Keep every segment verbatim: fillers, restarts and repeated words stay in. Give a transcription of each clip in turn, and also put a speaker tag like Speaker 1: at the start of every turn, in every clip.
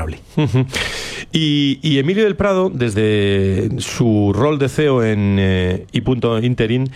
Speaker 1: inexplicable. y, y Emilio del Prado, desde su rol de C E O en eh, i.interim,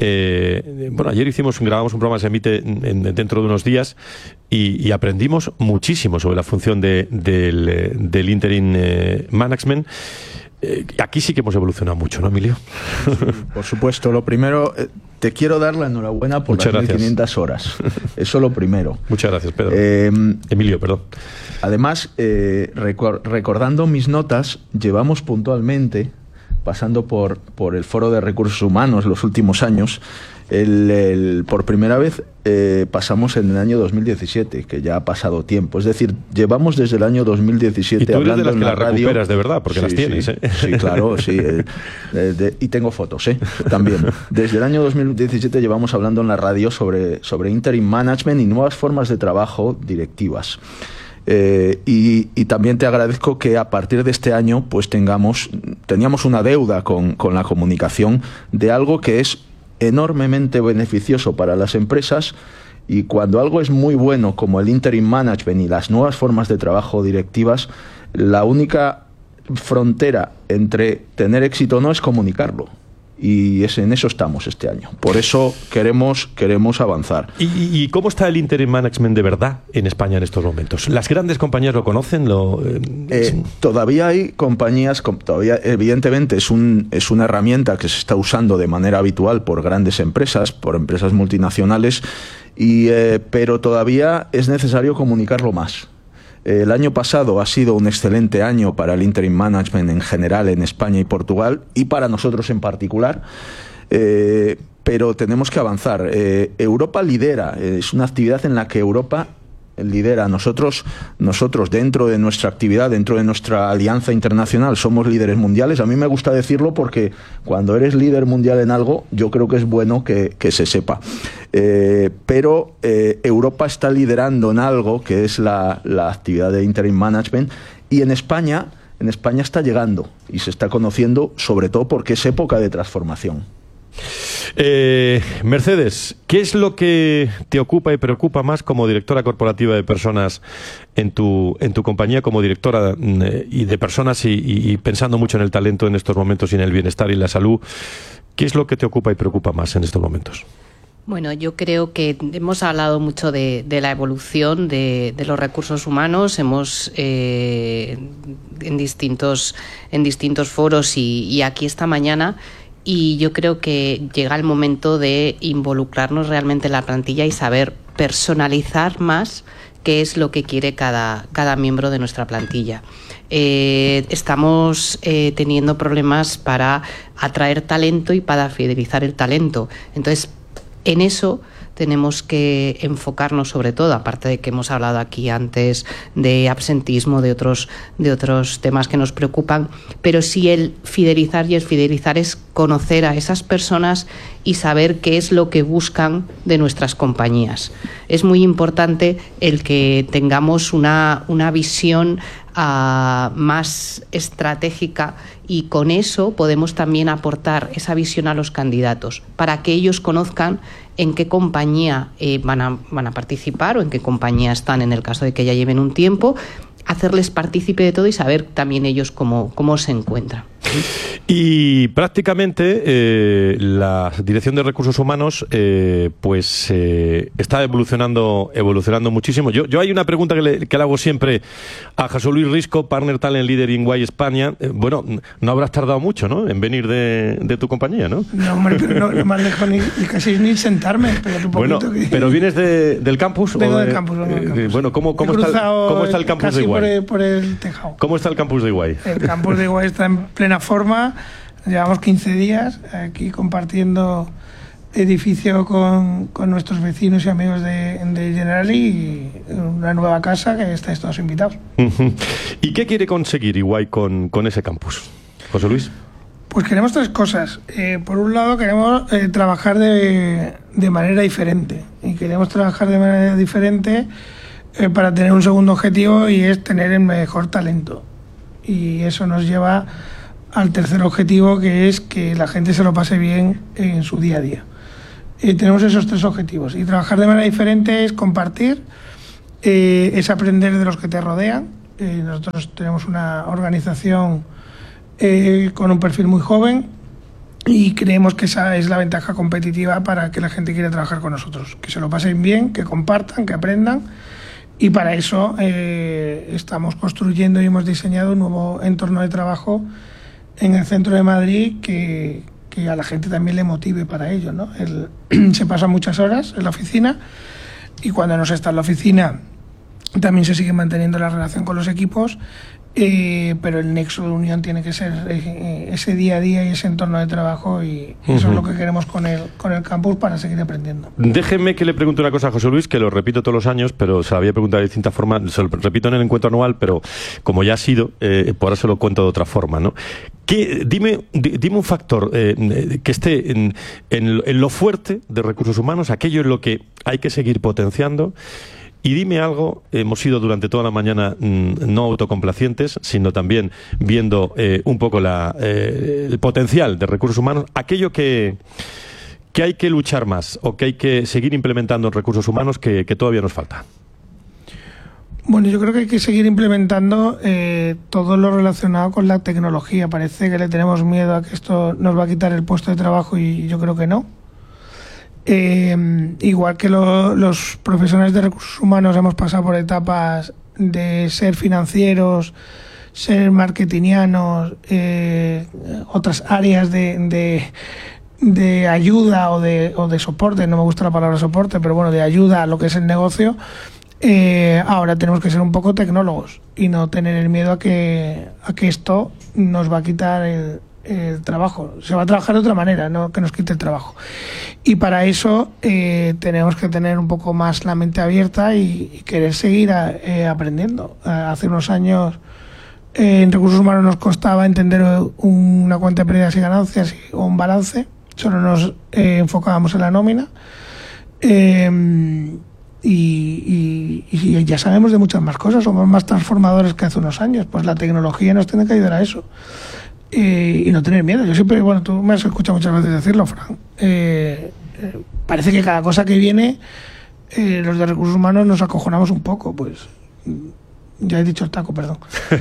Speaker 1: eh, bueno, ayer hicimos, grabamos un programa que se emite en, en, dentro de unos días y, y aprendimos muchísimo sobre la función de, del, del interim eh, management. Eh, aquí sí que hemos evolucionado mucho, ¿no, Emilio?
Speaker 2: Sí, por supuesto. Lo primero, eh, te quiero dar la enhorabuena por
Speaker 1: Muchas
Speaker 2: las
Speaker 1: gracias.
Speaker 2: mil quinientas horas. Eso lo primero.
Speaker 1: Muchas gracias, Pedro.
Speaker 2: Eh,
Speaker 1: Emilio, perdón.
Speaker 2: Además, eh, recor recordando mis notas, llevamos puntualmente, pasando por, por el Foro de Recursos Humanos los últimos años, el, el, por primera vez eh, pasamos en el año dos mil diecisiete, que ya ha pasado tiempo. Es decir, llevamos desde el año dos mil diecisiete
Speaker 1: y tú
Speaker 2: hablando
Speaker 1: eres de las
Speaker 2: en
Speaker 1: que
Speaker 2: la
Speaker 1: la
Speaker 2: radio.
Speaker 1: recuperas de verdad, porque
Speaker 2: sí,
Speaker 1: las tienes,
Speaker 2: sí,
Speaker 1: ¿eh?
Speaker 2: Sí, claro, sí. Eh, de, de, y tengo fotos, ¿eh? También. Desde el año dos mil diecisiete llevamos hablando en la radio sobre, sobre interim management y nuevas formas de trabajo directivas. Eh, y, y también te agradezco que a partir de este año pues tengamos teníamos una deuda con, con la comunicación de algo que es enormemente beneficioso para las empresas, y cuando algo es muy bueno como el interim management y las nuevas formas de trabajo directivas, la única frontera entre tener éxito o no es comunicarlo. Y es, en eso estamos este año. Por eso queremos, queremos avanzar.
Speaker 1: ¿Y, ¿Y cómo está el interim management de verdad en España en estos momentos? ¿Las grandes compañías lo conocen? Lo, eh,
Speaker 2: eh, todavía hay compañías, todavía evidentemente es, un, es una herramienta que se está usando de manera habitual por grandes empresas, por empresas multinacionales, y, eh, pero todavía es necesario comunicarlo más. El año pasado ha sido un excelente año para el interim management en general en España y Portugal, y para nosotros en particular, eh, pero tenemos que avanzar. Eh, Europa lidera, eh, es una actividad en la que Europa lidera. Nosotros, nosotros dentro de nuestra actividad, dentro de nuestra alianza internacional, somos líderes mundiales. A mí me gusta decirlo porque cuando eres líder mundial en algo, yo creo que es bueno que, que se sepa. Eh, pero eh, Europa está liderando en algo que es la, la actividad de interim management, y en España, en España está llegando y se está conociendo, sobre todo porque es época de transformación.
Speaker 1: Eh, Mercedes, ¿qué es lo que te ocupa y preocupa más como directora corporativa de personas en tu, en tu compañía, como directora eh, y de personas y, y, y pensando mucho en el talento en estos momentos y en el bienestar y la salud? ¿Qué es lo que te ocupa y preocupa más en estos momentos?
Speaker 3: Bueno, yo creo que hemos hablado mucho de, de la evolución de, de los recursos humanos, hemos eh, en distintos, en distintos foros y, y aquí esta mañana. Y yo creo que llega el momento de involucrarnos realmente en la plantilla y saber personalizar más qué es lo que quiere cada, cada miembro de nuestra plantilla. Eh, estamos eh, teniendo problemas para atraer talento y para fidelizar el talento. Entonces, en eso tenemos que enfocarnos sobre todo, aparte de que hemos hablado aquí antes de absentismo, de otros, de otros temas que nos preocupan, pero sí el fidelizar, y el fidelizar es conocer a esas personas y saber qué es lo que buscan de nuestras compañías. Es muy importante el que tengamos una, una visión uh, más estratégica, y con eso podemos también aportar esa visión a los candidatos para que ellos conozcan en qué compañía eh, van a, van a participar o en qué compañía están, en el caso de que ya lleven un tiempo, hacerles partícipe de todo y saber también ellos cómo, cómo se encuentran.
Speaker 1: Y prácticamente eh, la Dirección de Recursos Humanos eh, pues eh, está evolucionando evolucionando muchísimo. Yo, yo hay una pregunta que le, que le hago siempre a José Luis Risco, Partner Talent Leader in Guay España. Eh, bueno, no habrás tardado mucho, ¿no?, en venir de, de tu compañía, ¿no?
Speaker 4: No, hombre, pero no, no me alejo ni, ni casi ni sentarme. Un
Speaker 1: bueno,
Speaker 4: que...
Speaker 1: pero ¿vienes de, del campus?
Speaker 4: Vengo
Speaker 1: o de,
Speaker 4: del campus. Vengo del campus.
Speaker 1: Eh, bueno, ¿cómo, cómo, está el, ¿cómo está el campus de Iguay?
Speaker 4: Por el, por el tejado.
Speaker 1: ¿Cómo está el campus de Iguay?
Speaker 4: El campus de Iguay está en plena forma. Llevamos quince días aquí compartiendo edificio con, con nuestros vecinos y amigos de, de Generali, y una nueva casa que estáis todos invitados.
Speaker 1: ¿Y qué quiere conseguir Iguay con, con ese campus, José Luis?
Speaker 4: Pues queremos tres cosas. Eh, por un lado, queremos eh, trabajar de, de manera diferente. Y queremos trabajar de manera diferente eh, para tener un segundo objetivo, y es tener el mejor talento. Y eso nos lleva al tercer objetivo, que es que la gente se lo pase bien en su día a día. Eh, tenemos esos tres objetivos. Y trabajar de manera diferente es compartir, eh, es aprender de los que te rodean, Eh, nosotros tenemos una organización eh, con un perfil muy joven y creemos que esa es la ventaja competitiva para que la gente quiera trabajar con nosotros, que se lo pasen bien, que compartan, que aprendan, y para eso eh, estamos construyendo y hemos diseñado un nuevo entorno de trabajo en el centro de Madrid que, que a la gente también le motive para ello, ¿no? El, se pasan muchas horas en la oficina y cuando no se está en la oficina también se sigue manteniendo la relación con los equipos, eh, pero el nexo de unión tiene que ser eh, ese día a día y ese entorno de trabajo, y uh-huh. eso es lo que queremos con el, con el campus para seguir aprendiendo.
Speaker 1: Déjenme que le pregunte una cosa a José Luis, que lo repito todos los años, pero se la había preguntado de distintas formas, se lo repito en el encuentro anual, pero como ya ha sido, eh, por ahora se lo cuento de otra forma, ¿no? ¿Qué, dime, dime un factor eh, que esté en, en, en lo fuerte de recursos humanos, aquello en lo que hay que seguir potenciando. Y dime algo, hemos sido durante toda la mañana mmm, no autocomplacientes, sino también viendo eh, un poco la, eh, el potencial de recursos humanos, aquello que, que hay que luchar más o que hay que seguir implementando en recursos humanos que, que todavía nos falta.
Speaker 4: Bueno, yo creo que hay que seguir implementando eh, todo lo relacionado con la tecnología. Parece que le tenemos miedo a que esto nos va a quitar el puesto de trabajo y yo creo que no. Eh, igual que lo, los profesionales de recursos humanos hemos pasado por etapas de ser financieros, ser marketingianos, eh, otras áreas de, de, de ayuda o de, o de soporte, no me gusta la palabra soporte, pero bueno, de ayuda a lo que es el negocio. Eh, ahora tenemos que ser un poco tecnólogos y no tener el miedo a que, a que esto nos va a quitar el el trabajo. Se va a trabajar de otra manera, no que nos quite el trabajo, y para eso eh, tenemos que tener un poco más la mente abierta y, y querer seguir a, eh, aprendiendo. Hace unos años eh, en recursos humanos nos costaba entender una cuenta de pérdidas y ganancias o un balance, solo nos eh, enfocábamos en la nómina, eh, y, y, y ya sabemos de muchas más cosas, somos más transformadores que hace unos años. Pues la tecnología nos tiene que ayudar a eso. Eh, y no tener miedo. Yo siempre, bueno, tú me has escuchado muchas veces decirlo, Fran. Eh, eh, parece que cada cosa que viene, eh, los de recursos humanos nos acojonamos un poco. Pues ya he dicho el taco, perdón.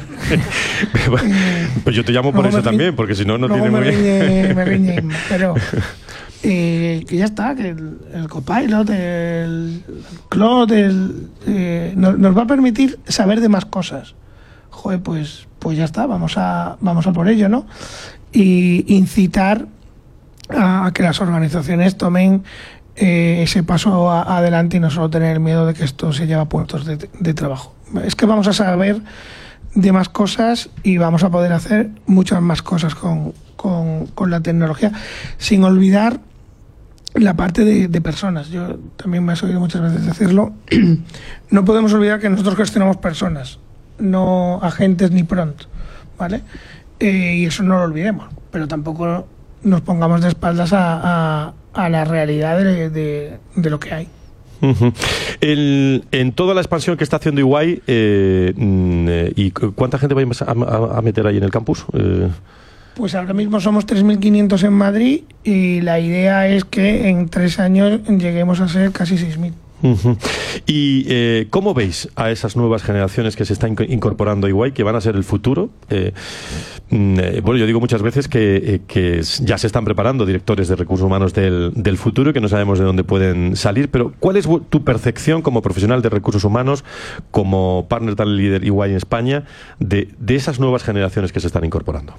Speaker 1: eh, pues yo te llamo por eso riñe, también, porque si no, no tiene
Speaker 4: me
Speaker 1: muy
Speaker 4: riñe,
Speaker 1: bien.
Speaker 4: me riñe, pero eh, que ya está, que el, el Copilot, el Claude, el, eh, nos, nos va a permitir saber de más cosas. Joder, pues pues ya está, vamos a vamos a por ello, ¿no? Y incitar a, a que las organizaciones tomen eh, ese paso a, adelante y no solo tener el miedo de que esto se lleve a puestos de, de trabajo. Es que vamos a saber de más cosas y vamos a poder hacer muchas más cosas con, con, con la tecnología, sin olvidar la parte de, de personas. Yo también me has oído muchas veces decirlo. No podemos olvidar que nosotros gestionamos personas, no agentes ni prompt, ¿vale? Eh, y eso no lo olvidemos, pero tampoco nos pongamos de espaldas a, a, a la realidad de, de, de lo que hay.
Speaker 1: Uh-huh. El, en toda la expansión que está haciendo Iguay, eh, ¿y cuánta gente va a, a, a meter ahí en el campus? Eh...
Speaker 4: Pues ahora mismo somos tres mil quinientos en Madrid y la idea es que en tres años lleguemos a ser casi seis mil.
Speaker 1: Uh-huh. ¿Y eh, cómo veis a esas nuevas generaciones que se están incorporando a Iguay, que van a ser el futuro? Eh, eh, bueno, yo digo muchas veces que, eh, que ya se están preparando directores de recursos humanos del, del futuro y que no sabemos de dónde pueden salir, pero ¿cuál es tu percepción como profesional de recursos humanos, como partner talent leader Iguay en España, de, de esas nuevas generaciones que se están incorporando?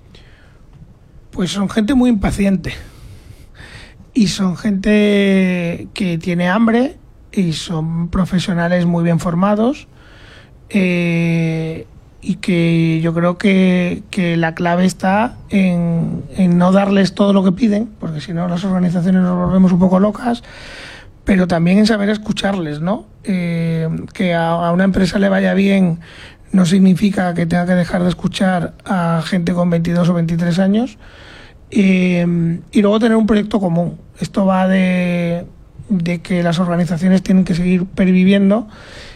Speaker 4: Pues son gente muy impaciente y son gente que tiene hambre y son profesionales muy bien formados, eh, y que yo creo que, que la clave está en, en no darles todo lo que piden, porque si no las organizaciones nos volvemos un poco locas, pero también en saber escucharles, ¿no? Eh, que a, a una empresa le vaya bien no significa que tenga que dejar de escuchar a gente con veintidós o veintitrés años, eh, y luego tener un proyecto común. Esto va de... de que las organizaciones tienen que seguir perviviendo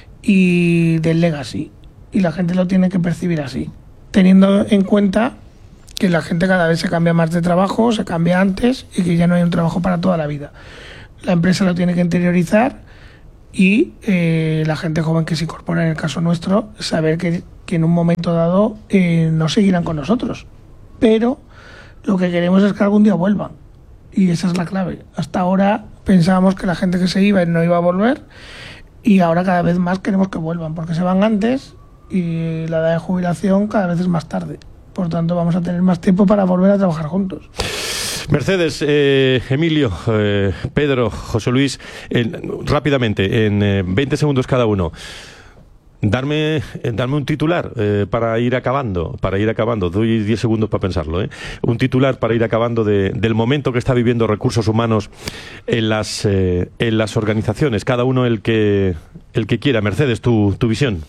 Speaker 4: y del legacy, y la gente lo tiene que percibir así, teniendo en cuenta que la gente cada vez se cambia más de trabajo, se cambia antes y que ya no hay un trabajo para toda la vida. La empresa lo tiene que interiorizar y eh, la gente joven que se incorpora, en el caso nuestro, saber que, que en un momento dado eh, no seguirán con nosotros, pero lo que queremos es que algún día vuelvan, y esa es la clave. Hasta ahora pensábamos que la gente que se iba no iba a volver, y ahora cada vez más queremos que vuelvan, porque se van antes y la edad de jubilación cada vez es más tarde. Por tanto, vamos a tener más tiempo para volver a trabajar juntos.
Speaker 1: Mercedes, eh, Emilio, eh, Pedro, José Luis, eh, rápidamente, en eh, veinte segundos cada uno, darme, eh, darme un titular eh, para ir acabando, para ir acabando, doy diez segundos para pensarlo, ¿eh? Un titular para ir acabando de, del momento que está viviendo recursos humanos en las, eh, en las organizaciones, cada uno el que, el que quiera. Mercedes, tu, tu visión.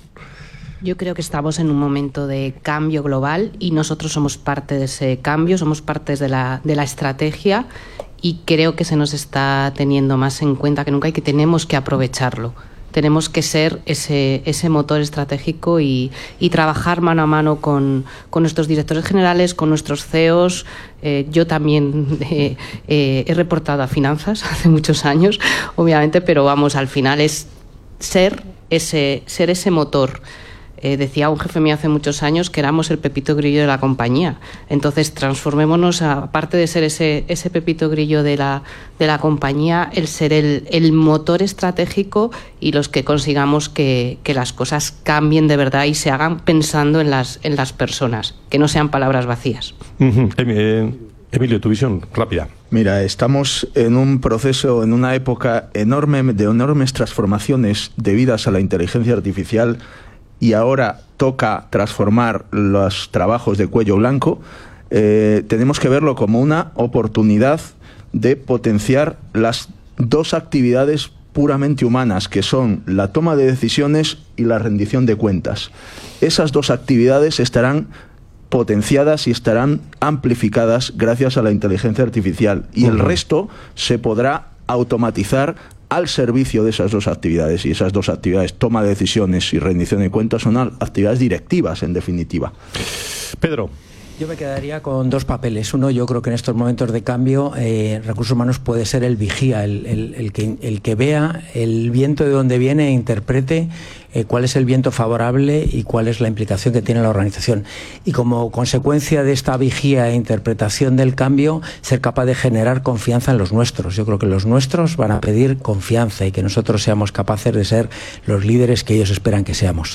Speaker 3: Yo creo que estamos en un momento de cambio global y nosotros somos parte de ese cambio, somos parte de la, de la estrategia, y creo que se nos está teniendo más en cuenta que nunca y que tenemos que aprovecharlo. Tenemos que ser ese, ese motor estratégico y, y trabajar mano a mano con, con nuestros directores generales, con nuestros C E Os. Eh, yo también eh, eh, he reportado a finanzas hace muchos años, obviamente, pero vamos, al final es ser ese, ser ese motor. Eh, decía un jefe mío hace muchos años que éramos el pepito grillo de la compañía. Entonces transformémonos, aparte de ser ese, ese pepito grillo de la, de la compañía, el ser el, el motor estratégico y los que consigamos que, que las cosas cambien de verdad y se hagan pensando en las, en las personas, que no sean palabras vacías.
Speaker 1: Uh-huh. eh, Emilio, tu visión rápida.
Speaker 2: Mira, estamos en un proceso, en una época enorme, de enormes transformaciones debidas a la inteligencia artificial, y ahora toca transformar los trabajos de cuello blanco. Eh, tenemos que verlo como una oportunidad de potenciar las dos actividades puramente humanas, que son la toma de decisiones y la rendición de cuentas. Esas dos actividades estarán potenciadas y estarán amplificadas gracias a la inteligencia artificial, y el resto se podrá automatizar al servicio de esas dos actividades, y esas dos actividades, toma de decisiones y rendición de cuentas, son actividades directivas, en definitiva.
Speaker 1: Pedro.
Speaker 5: Yo me quedaría con dos papeles. Uno, yo creo que en estos momentos de cambio, eh, recursos humanos puede ser el vigía, el, el, el, que, el que vea el viento de dónde viene e interprete eh, cuál es el viento favorable y cuál es la implicación que tiene la organización. Y como consecuencia de esta vigía e interpretación del cambio, ser capaz de generar confianza en los nuestros. Yo creo que los nuestros van a pedir confianza y que nosotros seamos capaces de ser los líderes que ellos esperan que seamos.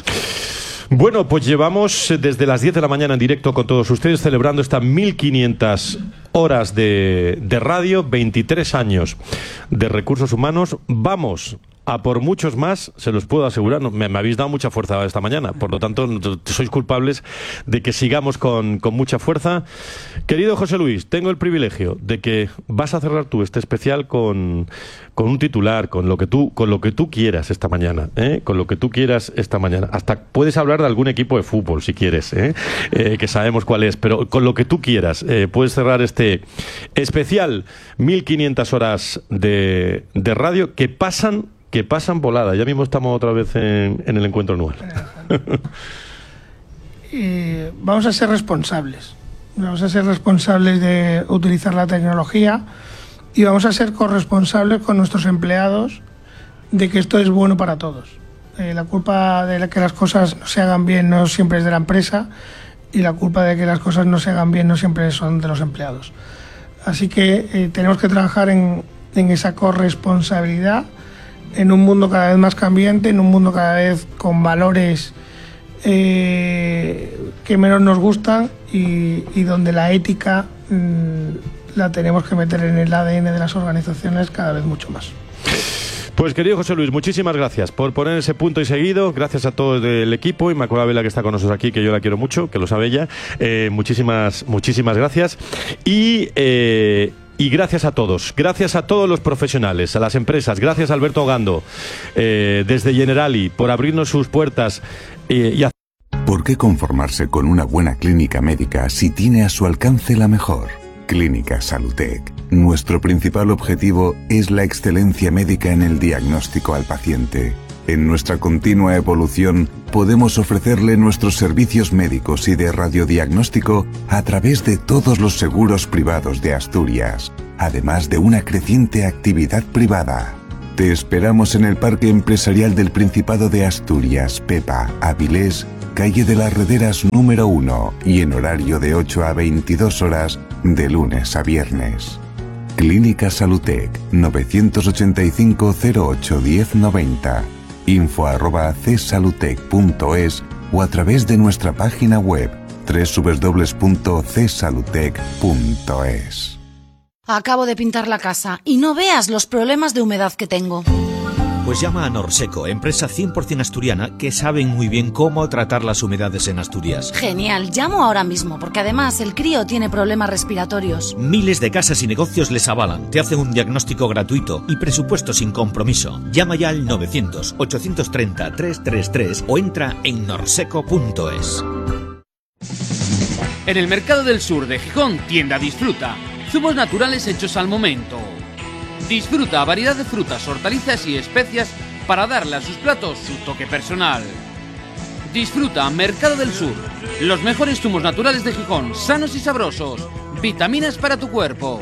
Speaker 1: Bueno, pues llevamos desde las diez de la mañana en directo con todos ustedes, celebrando estas mil quinientas horas de, de radio, veintitrés años de recursos humanos. Vamos a por muchos más, se los puedo asegurar. Me, me habéis dado mucha fuerza esta mañana, por lo tanto sois culpables de que sigamos con, con mucha fuerza. Querido José Luis, tengo el privilegio de que vas a cerrar tú este especial con, con un titular, con lo que tú, con lo que tú quieras esta mañana, ¿eh? Con lo que tú quieras esta mañana. Hasta puedes hablar de algún equipo de fútbol si quieres, ¿eh? Eh, que sabemos cuál es, pero con lo que tú quieras. Eh, puedes cerrar este especial mil quinientas horas de, de radio que pasan que pasan volada. Ya mismo estamos otra vez en, en el encuentro anual.
Speaker 4: Eh, vamos a ser responsables. Vamos a ser responsables de utilizar la tecnología y vamos a ser corresponsables con nuestros empleados de que esto es bueno para todos. Eh, la culpa de que las cosas no se hagan bien no siempre es de la empresa, y la culpa de que las cosas no se hagan bien no siempre son de los empleados. Así que eh, tenemos que trabajar en, en esa corresponsabilidad, en un mundo cada vez más cambiante, en un mundo cada vez con valores eh, que menos nos gustan, y, y donde la ética mmm, la tenemos que meter en el A D N de las organizaciones cada vez mucho más.
Speaker 1: Pues querido José Luis, muchísimas gracias por poner ese punto y seguido. Gracias a todo el equipo, Inmaculada Vela, que está con nosotros aquí, que yo la quiero mucho, que lo sabe ella. Eh, muchísimas, muchísimas gracias. Y... Eh, Y gracias a todos, gracias a todos los profesionales, a las empresas, gracias a Alberto Ogando, eh, desde Generali, por abrirnos sus puertas eh, y a...
Speaker 6: ¿Por qué conformarse con una buena clínica médica si tiene a su alcance la mejor? Clínica Salutec. Nuestro principal objetivo es la excelencia médica en el diagnóstico al paciente. En nuestra continua evolución, podemos ofrecerle nuestros servicios médicos y de radiodiagnóstico a través de todos los seguros privados de Asturias, además de una creciente actividad privada. Te esperamos en el Parque Empresarial del Principado de Asturias, Pepa, Avilés, calle de las Rederas número uno y en horario de ocho a veintidós horas de lunes a viernes. Clínica Salutec novecientos ochenta y cinco cero ocho diez noventa, info arroba csalutec punto es o a través de nuestra página web doble u doble u doble u punto c salutec punto es.
Speaker 7: Acabo de pintar la casa y no veas los problemas de humedad que tengo.
Speaker 8: Pues llama a Norseco, empresa cien por ciento asturiana que saben muy bien cómo tratar las humedades en Asturias.
Speaker 7: Genial, llamo ahora mismo porque además el crío tiene problemas respiratorios.
Speaker 8: Miles de casas y negocios les avalan, te hacen un diagnóstico gratuito y presupuesto sin compromiso. Llama ya al novecientos ochocientos treinta trescientos treinta y tres o entra en norseco punto es.
Speaker 9: En el Mercado del Sur de Gijón, tienda Disfruta. Zumos naturales hechos al momento. Disfruta variedad de frutas, hortalizas y especias para darle a sus platos su toque personal. Disfruta Mercado del Sur. Los mejores zumos naturales de Gijón, sanos y sabrosos. Vitaminas para tu cuerpo.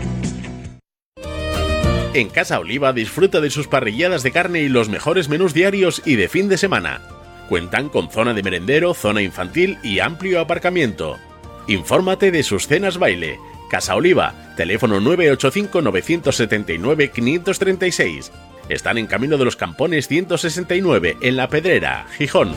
Speaker 10: En Casa Oliva disfruta de sus parrilladas de carne y los mejores menús diarios y de fin de semana. Cuentan con zona de merendero, zona infantil y amplio aparcamiento. Infórmate de sus cenas baile. Casa Oliva, teléfono nueve ocho cinco nueve siete nueve cinco tres seis. Están en Camino de los Campones ciento sesenta y nueve, en La Pedrera, Gijón.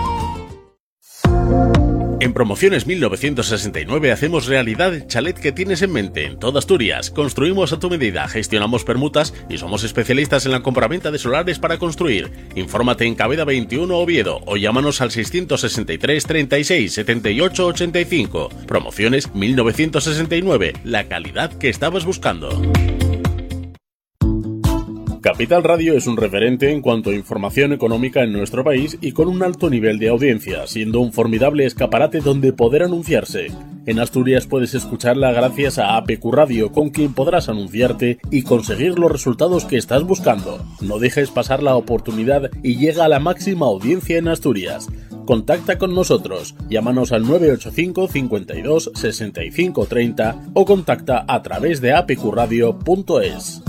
Speaker 10: En Promociones mil novecientos sesenta y nueve hacemos realidad el chalet que tienes en mente en toda Asturias. Construimos a tu medida, gestionamos permutas y somos especialistas en la compraventa de solares para construir. Infórmate en Cabeda veintiuno Oviedo o llámanos al seiscientos sesenta y tres treinta y seis setenta y ocho ochenta y cinco. Promociones mil novecientos sesenta y nueve, la calidad que estabas buscando. Capital Radio es un referente en cuanto a información económica en nuestro país y con un alto nivel de audiencia, siendo un formidable escaparate donde poder anunciarse. En Asturias puedes escucharla gracias a A P Q Radio, con quien podrás anunciarte y conseguir los resultados que estás buscando. No dejes pasar la oportunidad y llega a la máxima audiencia en Asturias. Contacta con nosotros, llámanos al nueve ocho cinco cincuenta y dos sesenta y cinco treinta o contacta a través de a p q radio punto es.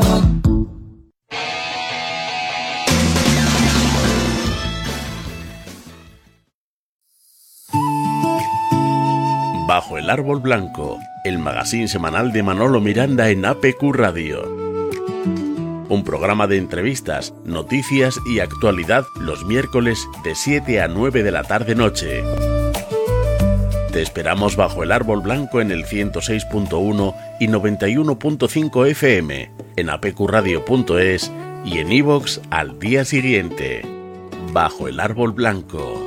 Speaker 10: Bajo el árbol blanco, el magazín semanal de Manolo Miranda en A P Q Radio. Un programa de entrevistas, noticias y actualidad los miércoles de siete a nueve de la tarde noche. Te esperamos bajo el árbol blanco en el ciento seis punto uno y noventa y uno punto cinco F M, en a p q radio punto es y en iVoox al día siguiente. Bajo el árbol blanco.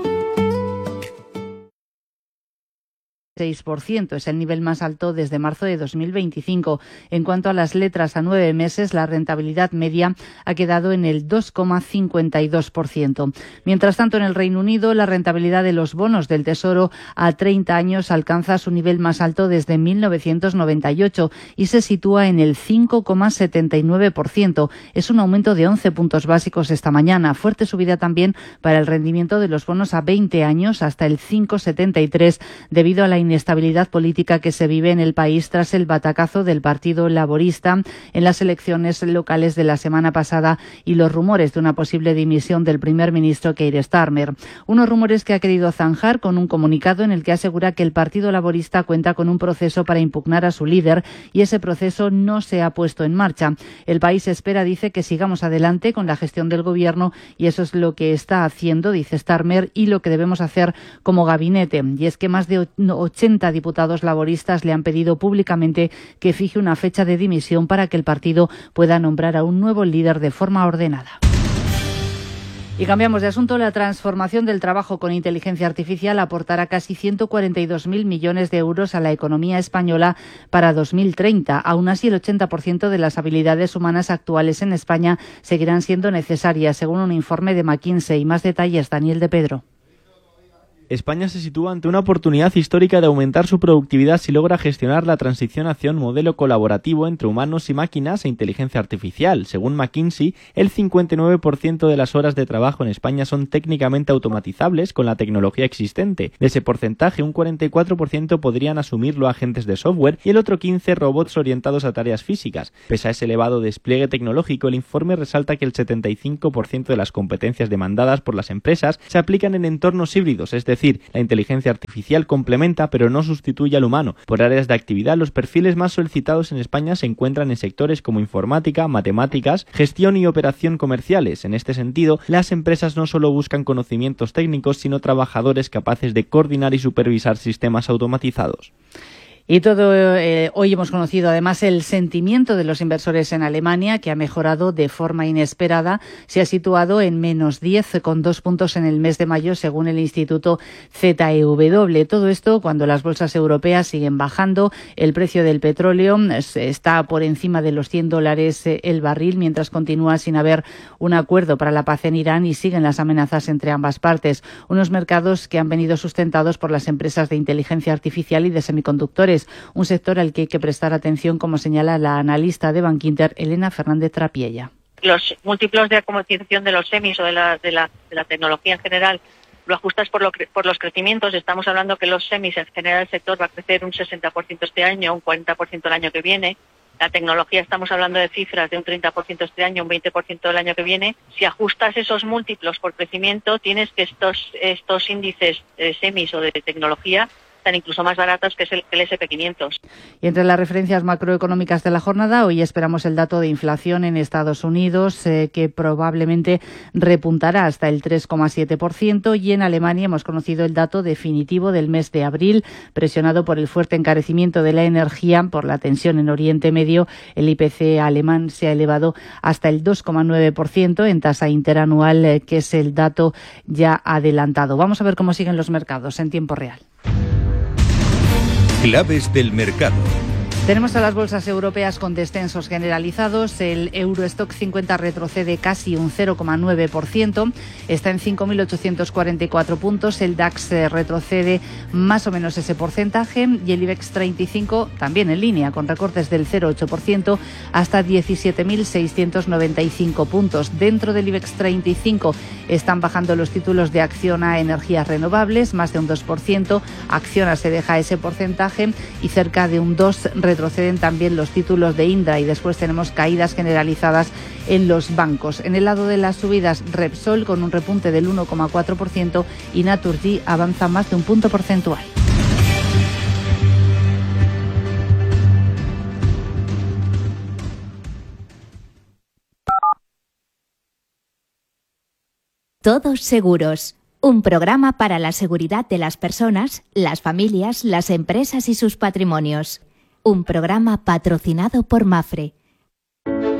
Speaker 11: seis por ciento es el nivel más alto desde marzo de dos mil veinticinco. En cuanto a las letras a nueve meses, la rentabilidad media ha quedado en el dos coma cincuenta y dos por ciento. Mientras tanto, en el Reino Unido, la rentabilidad de los bonos del Tesoro a treinta años alcanza su nivel más alto desde mil novecientos noventa y ocho y se sitúa en el cinco coma setenta y nueve por ciento. Es un aumento de once puntos básicos esta mañana. Fuerte subida también para el rendimiento de los bonos a veinte años hasta el cinco coma setenta y tres debido a la inestabilidad política que se vive en el país tras el batacazo del Partido Laborista en las elecciones locales de la semana pasada y los rumores de una posible dimisión del primer ministro Keir Starmer. Unos rumores que ha querido zanjar con un comunicado en el que asegura que el Partido Laborista cuenta con un proceso para impugnar a su líder y ese proceso no se ha puesto en marcha. El país espera, dice, que sigamos adelante con la gestión del gobierno y eso es lo que está haciendo, dice Starmer, y lo que debemos hacer como gabinete. Y es que más de ochenta diputados laboristas le han pedido públicamente que fije una fecha de dimisión para que el partido pueda nombrar a un nuevo líder de forma ordenada. Y cambiamos de asunto. La transformación del trabajo con inteligencia artificial aportará casi ciento cuarenta y dos mil millones de euros a la economía española para dos mil treinta. Aún así, el ochenta por ciento de las habilidades humanas actuales en España seguirán siendo necesarias, según un informe de McKinsey. Más detalles, Daniel de Pedro.
Speaker 12: España se sitúa ante una oportunidad histórica de aumentar su productividad si logra gestionar la transición hacia un modelo colaborativo entre humanos y máquinas e inteligencia artificial. Según McKinsey, el cincuenta y nueve por ciento de las horas de trabajo en España son técnicamente automatizables con la tecnología existente. De ese porcentaje, un cuarenta y cuatro por ciento podrían asumirlo agentes de software y el otro quince por ciento robots orientados a tareas físicas. Pese a ese elevado despliegue tecnológico, el informe resalta que el setenta y cinco por ciento de las competencias demandadas por las empresas se aplican en entornos híbridos, es decir, Es decir, la inteligencia artificial complementa pero no sustituye al humano. Por áreas de actividad, los perfiles más solicitados en España se encuentran en sectores como informática, matemáticas, gestión y operación comerciales. En este sentido, las empresas no solo buscan conocimientos técnicos, sino trabajadores capaces de coordinar y supervisar sistemas automatizados.
Speaker 11: Y todo eh, hoy hemos conocido además el sentimiento de los inversores en Alemania, que ha mejorado de forma inesperada. Se ha situado en menos diez con dos puntos en el mes de mayo, según el Instituto Z E W. Todo esto cuando las bolsas europeas siguen bajando. El precio del petróleo está por encima de los cien dólares el barril, mientras continúa sin haber un acuerdo para la paz en Irán y siguen las amenazas entre ambas partes. Unos mercados que han venido sustentados por las empresas de inteligencia artificial y de semiconductores. Un sector al que hay que prestar atención, como señala la analista de Bankinter, Elena Fernández Trapiella.
Speaker 13: Los múltiplos de acumulación de los semis o de la, de la, de la tecnología en general lo ajustas por, lo, por los crecimientos. Estamos hablando que los semis, en general, el sector va a crecer un sesenta por ciento este año, un cuarenta por ciento el año que viene. La tecnología, estamos hablando de cifras de un treinta por ciento este año, un veinte por ciento el año que viene. Si ajustas esos múltiplos por crecimiento, tienes que estos, estos índices de semis o de tecnología están incluso más baratos que el, el ese and pe quinientos.
Speaker 11: Y entre las referencias macroeconómicas de la jornada, hoy esperamos el dato de inflación en Estados Unidos, eh, que probablemente repuntará hasta el tres coma siete por ciento, y en Alemania hemos conocido el dato definitivo del mes de abril, presionado por el fuerte encarecimiento de la energía, por la tensión en Oriente Medio. El I P C alemán se ha elevado hasta el dos coma nueve por ciento en tasa interanual, eh, que es el dato ya adelantado. Vamos a ver cómo siguen los mercados en tiempo real.
Speaker 14: Claves del mercado.
Speaker 11: Tenemos a las bolsas europeas con descensos generalizados. El Eurostock cincuenta retrocede casi un cero coma nueve por ciento, está en cinco mil ochocientos cuarenta y cuatro puntos. El DAX retrocede más o menos ese porcentaje y el IBEX treinta y cinco también en línea, con recortes del cero coma ocho por ciento hasta diecisiete mil seiscientos noventa y cinco puntos. Dentro del IBEX treinta y cinco están bajando los títulos de Acciona Energías Renovables, más de un dos por ciento. Acciona se deja ese porcentaje y cerca de un dos por ciento retroceden también los títulos de Indra, y después tenemos caídas generalizadas en los bancos. En el lado de las subidas, Repsol con un repunte del uno coma cuatro por ciento y Naturgy avanza más de un punto porcentual.
Speaker 15: Todos seguros. Un programa para la seguridad de las personas, las familias, las empresas y sus patrimonios. Un programa patrocinado por Mapfre,